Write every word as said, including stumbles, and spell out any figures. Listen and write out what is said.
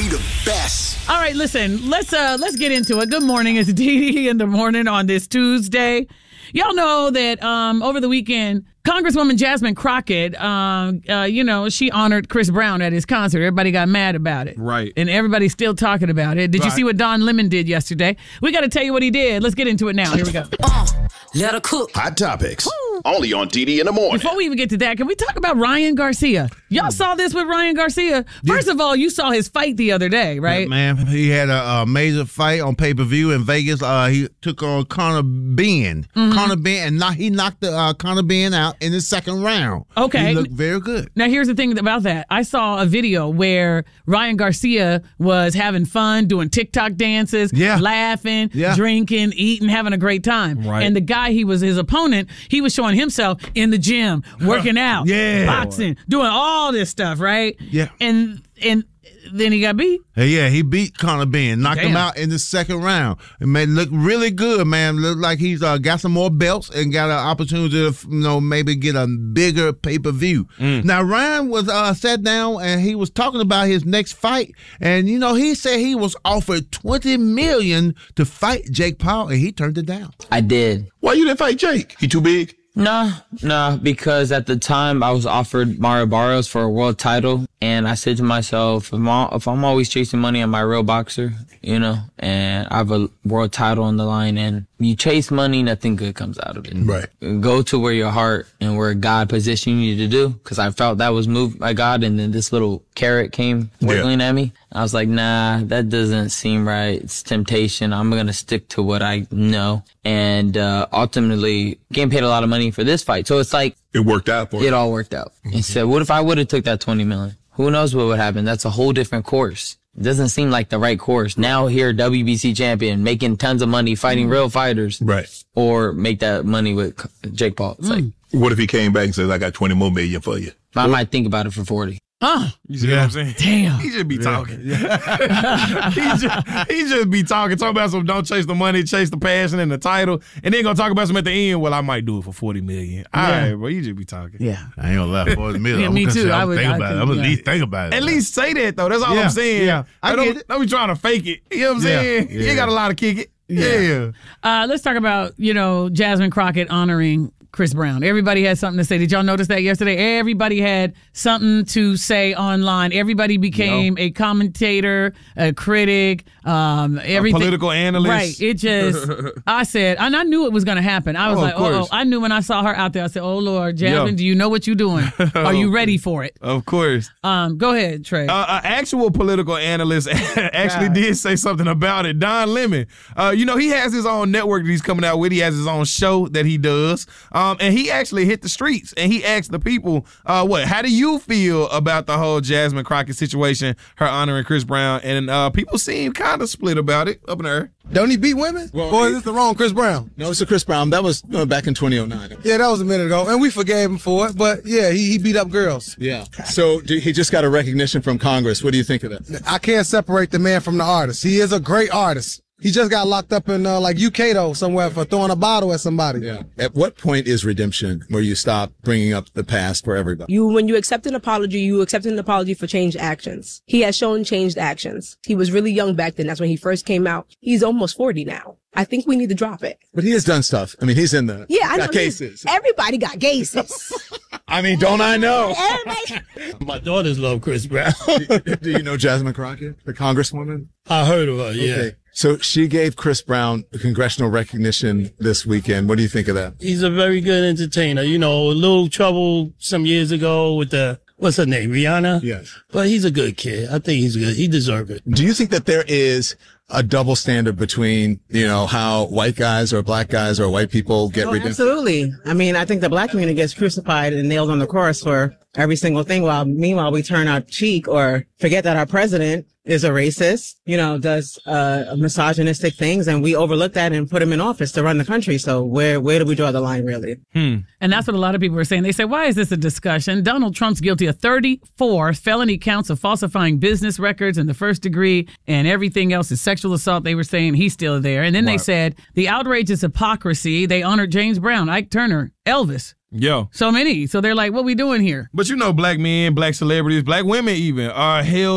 We the best. All right, listen, let's uh let's get into it. Good morning. It's Dee Dee in the morning on this Tuesday. Y'all know that um over the weekend, Congresswoman Jasmine Crockett, um, uh, you know, she honored Chris Brown at his concert. Everybody got mad about it. Right. And everybody's still talking about it. Did right. you see what Don Lemon did yesterday? We got to tell you what he did. Let's get into it now. Here we go. Uh, let her cook. Hot topics. Woo. Only on Dee Dee in the morning. Before we even get to that, can we talk about Ryan Garcia? Y'all saw this with Ryan Garcia? First yeah. of all, you saw his fight the other day, right? Man, he had a, a major fight on pay-per-view in Vegas. Uh, he took on Conor Benn. Mm-hmm. Conor Benn, and not, he knocked the, uh, Conor Benn out in the second round. Okay. He looked very good. Now, here's the thing about that. I saw a video where Ryan Garcia was having fun, doing TikTok dances, yeah. laughing, yeah. drinking, eating, having a great time. Right. And the guy, he was his opponent, he was showing himself in the gym, working out, yeah. boxing, doing all this stuff, right? Yeah. And and then he got beat. Yeah, he beat Conor Benn, knocked Damn. him out in the second round. It made look really good, man. Look like he's uh, got some more belts and got an opportunity to, you know, maybe get a bigger pay-per-view. Mm. Now, Ryan was uh, sat down and he was talking about his next fight. And, you know, he said he was offered twenty million dollars to fight Jake Paul, and he turned it down. I did. Why you didn't fight Jake? He too big? Nah, nah, because at the time I was offered Mario Barrios for a world title, and I said to myself, if I'm, all, if I'm always chasing money, I'm my real boxer, you know, and I have a world title on the line, and you chase money, nothing good comes out of it. Right. Go to where your heart and where God positioned you to do, because I felt that was moved by God, and then this little carrot came wiggling yeah. at me. I was like, nah, that doesn't seem right. It's temptation. I'm going to stick to what I know. And uh ultimately, getting paid a lot of money for this fight. So it's like... It worked out for you. It all worked out. Mm-hmm. And said, what if I would have took that twenty million? Who knows what would happen? That's a whole different course. It doesn't seem like the right course. Now here, W B C champion, making tons of money, fighting real fighters. Right. Or make that money with Jake Paul. It's mm. like... What if he came back and says, I got twenty more million for you? I what? might think about it for forty. Huh. You see yeah. what I'm saying? Damn. He just be talking. Yeah. he, just, he just be talking, talking about some don't chase the money, chase the passion and the title, and then gonna talk about some at the end. Well, I might do it for forty million. All yeah. right, bro, you just be talking. Yeah. I ain't gonna lie, forty million. yeah, me too. I would think I about think, it. I'm gonna yeah. at least think about it. At least say that though. That's all yeah. I'm saying. Yeah. I don't, get it. Don't be trying to fake it. You know what I'm yeah. saying? Yeah. You ain't got a lot of kick it. Yeah. yeah. Uh, let's talk about, you know, Jasmine Crockett honoring Chris Brown. Everybody had something to say. Did y'all notice that yesterday? Everybody had something to say online. Everybody became a commentator, a critic, um, everything. A political analyst. Right. It just, I said, and I knew it was going to happen. I was oh, like, oh, I knew when I saw her out there, I said, oh, Lord, Jasmine, Yo. do you know what you're doing? Are you ready for it? Of course. Um, go ahead, Trey. Uh, an actual political analyst actually God. did say something about it. Don Lemon. Uh, you know, he has his own network that he's coming out with. He has his own show that he does. Um, and he actually hit the streets and he asked the people, uh, what, how do you feel about the whole Jasmine Crockett situation, her honoring Chris Brown? And uh, people seem kind of split about it up in the air. Don't he beat women? Well, or is this the wrong Chris Brown? No, it's a Chris Brown. That was uh, back in twenty oh nine. Yeah, that was a minute ago. And we forgave him for it. But, yeah, he, he beat up girls. Yeah. So do, he just got a recognition from Congress. What do you think of that? I can't separate the man from the artist. He is a great artist. He just got locked up in, uh, like, U K, though, somewhere for throwing a bottle at somebody. Yeah. At what point is redemption where you stop bringing up the past for everybody? You, when you accept an apology, you accept an apology for changed actions. He has shown changed actions. He was really young back then. That's when he first came out. He's almost forty now. I think we need to drop it. But he has done stuff. I mean, he's in the yeah, I know cases. Everybody got cases. I mean, don't I know? Everybody. My daughters love Chris Brown. Do you know Jasmine Crockett, the congresswoman? I heard of her, yeah. Okay. So she gave Chris Brown congressional recognition this weekend. What do you think of that? He's a very good entertainer. You know, a little trouble some years ago with the, what's her name, Rihanna? Yes. But he's a good kid. I think he's good. He deserves it. Do you think that there is a double standard between, you know, how white guys or black guys or white people get oh, redemption? Absolutely. I mean, I think the black community gets crucified and nailed on the cross for every single thing, while meanwhile we turn our cheek or forget that our president is a racist, you know, does uh misogynistic things, and we overlook that and put him in office to run the country. So where where do we draw the line, really? Hmm. And that's what a lot of people are saying. They say, why is this a discussion? Donald Trump's guilty of thirty-four felony counts of falsifying business records in the first degree, and everything else is sexual assault. They were saying he's still there. And then right. they said the outrageous hypocrisy. They honored James Brown, Ike Turner, Elvis. Yo. So many. So they're like, what we doing here? But you know, black men, black celebrities, black women even are held